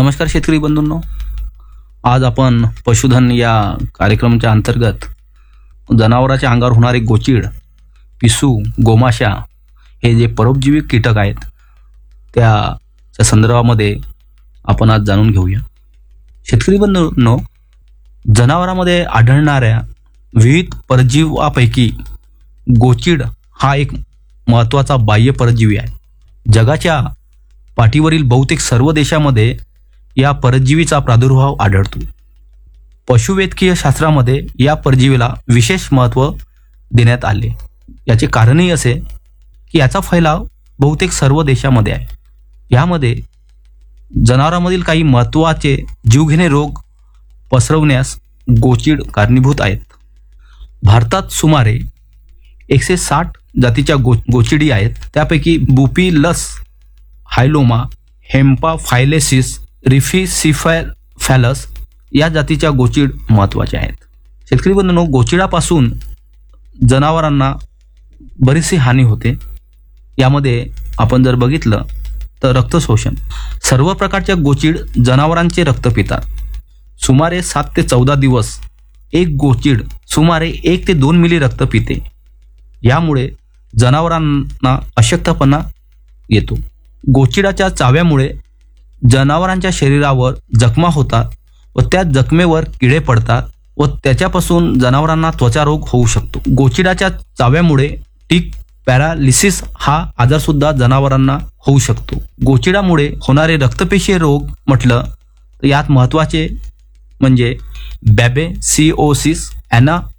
नमस्कार शेतकरी बंधूंनो, आज आपण पशुधन या कार्यक्रमाच्या अंतर्गत जनावरांच्या अंगावर होणारे गोचीड, पिसू, गोमाशा हे जे परोपजीवी कीटक आहेत त्याच्या संदर्भामध्ये आपण आज जाणून घेऊया. शेतकरी बंधूंनो, जनावरांमध्ये आढळणाऱ्या विविध परजीवापैकी गोचीड हा एक महत्त्वाचा बाह्य परजीवी आहे. जगाच्या पाठीवरील बहुतेक सर्व देशांमध्ये या परजीवीचा प्रादुर्भाव आढळतो. पशुवैद्यकीय शास्त्रामध्ये या परजीवीला विशेष महत्त्व देण्यात आले. याचे कारणही असे की याचा फैलाव बहुतेक सर्व देशांमध्ये आहे. यामध्ये जनावरांमधील काही महत्त्वाचे जीवघेणे रोग पसरवण्यास गोचीड कारणीभूत आहेत. भारतात सुमारे 160 जातीच्या गोचिडी आहेत. त्यापैकी बुपिलस हायलोमा, हेम्पाफायलेसिस, रिफिसिफॅलस या जातीच्या गोचीड महत्त्वाचे आहेत. शेतकरी बंधूंनो, गोचिडापासून जनावरांना बरीचशी हानी होते. यामध्ये आपण जर बघितलं तर रक्त शोषण. सर्व प्रकारच्या गोचीड जनावरांचे रक्त पितात. सुमारे 7 ते 14 दिवस एक गोचीड सुमारे 1 ते 2 मिली रक्त पिते. यामुळे जनावरांना अशक्तपणा येतो. गोचिडाच्या चाव्यामुळे जनावरांच्या शरीरावर जखमा होतात व त्या जखमेवर किडे पडतात व त्याच्यापासून जनावरांना त्वचारोग होऊ शकतो. गोचिडाच्या चाव्यामुळे टिक पॅरालिसिस हा आजारसुद्धा जनावरांना होऊ शकतो. गोचिडामुळे होणारे रक्तपेशी रोग म्हटलं तर यात महत्त्वाचे म्हणजे बॅबेसिओसिस,